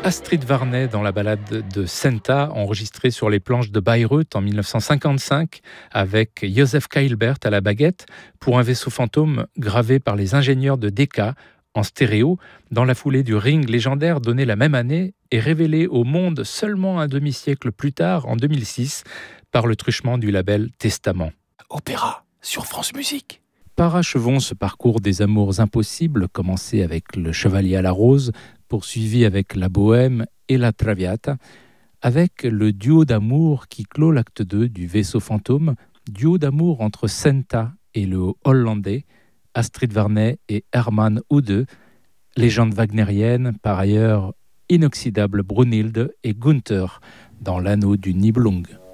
Astrid Varnay dans la ballade de Senta, enregistrée sur les planches de Bayreuth en 1955, avec Joseph Keilbert à la baguette, pour un vaisseau fantôme gravé par les ingénieurs de Decca en stéréo, dans la foulée du Ring légendaire donné la même année et révélé au monde seulement un demi-siècle plus tard, en 2006, par le truchement du label Testament. Opéra sur France Musique. Parachevons ce parcours des amours impossibles, commencé avec le Chevalier à la Rose, poursuivi avec la Bohème et la Traviata, avec le duo d'amour qui clôt l'acte 2 du Vaisseau fantôme, duo d'amour entre Senta et le Hollandais, Astrid Varnay et Hermann Oude, légende wagnérienne, par ailleurs inoxydable Brunhilde et Gunther dans l'anneau du Nibelung.